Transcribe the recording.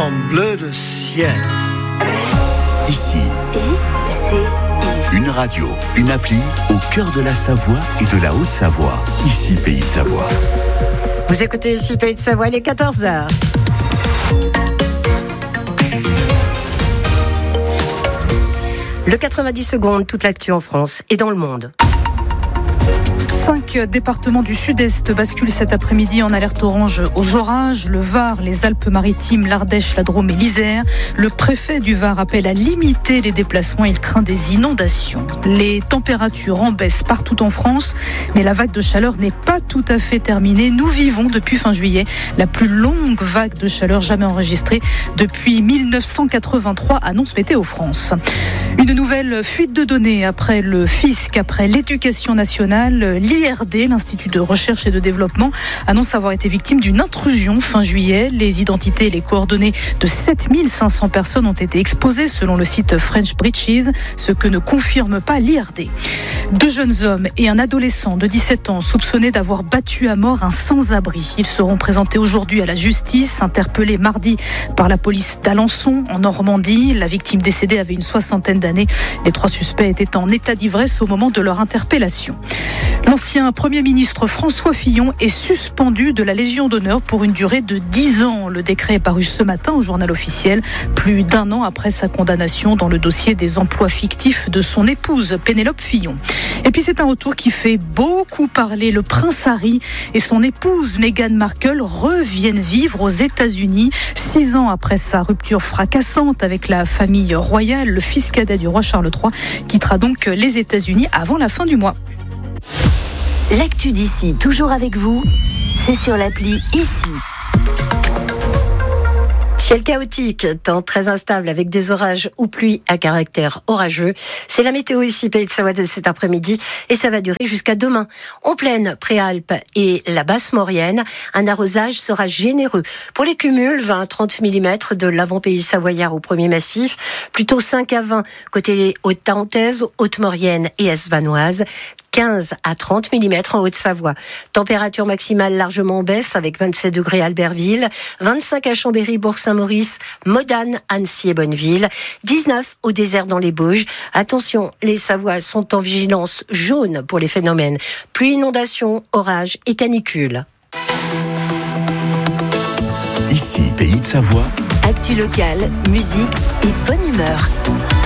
en bleu de ciel. Ici, ICI. une radio, une appli au cœur de la Savoie et de la Haute-Savoie. Ici, Pays de Savoie. Vous écoutez ici Pays de Savoie, il est 14h. Le 90 secondes, toute l'actu en France et dans le monde. 5 départements du sud-est basculent cet après-midi en alerte orange aux orages. Le Var, les Alpes-Maritimes, l'Ardèche, la Drôme et l'Isère. Le préfet du Var appelle à limiter les déplacements. Il craint des inondations. Les températures en baisse partout en France, mais la vague de chaleur n'est pas tout à fait terminée. Nous vivons depuis fin juillet la plus longue vague de chaleur jamais enregistrée depuis 1983, annonce Météo France. Une nouvelle fuite de données après le fisc, après l'éducation nationale. L'IRD, l'Institut de recherche et de développement, annonce avoir été victime d'une intrusion fin juillet. Les identités et les coordonnées de 7500 personnes ont été exposées selon le site French Breaches, ce que ne confirme pas l'IRD. 2 jeunes hommes et un adolescent de 17 ans soupçonnés d'avoir battu à mort un sans-abri. Ils seront présentés aujourd'hui à la justice, interpellés mardi par la police d'Alençon en Normandie. La victime décédée avait une 60aine d'années. Les 3 suspects étaient en état d'ivresse au moment de leur interpellation. L'ancien Premier ministre François Fillon est suspendu de la Légion d'honneur pour une durée de 10 ans. Le décret est paru ce matin au journal officiel, plus d'1 an après sa condamnation dans le dossier des emplois fictifs de son épouse Pénélope Fillon. Et puis c'est un retour qui fait beaucoup parler. Le prince Harry et son épouse Meghan Markle reviennent vivre aux États-Unis 6 ans après sa rupture fracassante avec la famille royale. Le fils cadet du roi Charles III quittera donc les États-Unis avant la fin du mois. L'actu d'ici, toujours avec vous, c'est sur l'appli ICI. Ciel chaotique, temps très instable avec des orages ou pluies à caractère orageux. C'est la météo ici, Pays de Savoie de cet après-midi et ça va durer jusqu'à demain. En plaine, Préalpes et la Basse-Maurienne, un arrosage sera généreux. Pour les cumuls, 20 à 30 mm de l'avant-pays savoyard au premier massif, plutôt 5 à 20 côté Haute-Tarentaise, Haute-Maurienne et Est-Vanoise. 15 à 30 mm en Haute-Savoie. Température maximale largement en baisse avec 27 degrés à Albertville, 25 à Chambéry, Bourg-Saint-Maurice, Modane, Annecy et Bonneville, 19 au désert dans les Bauges. Attention, les Savoies sont en vigilance jaune pour les phénomènes pluie, inondations, orages et canicules. Ici, Pays de Savoie. Actu locale, musique et bonne humeur.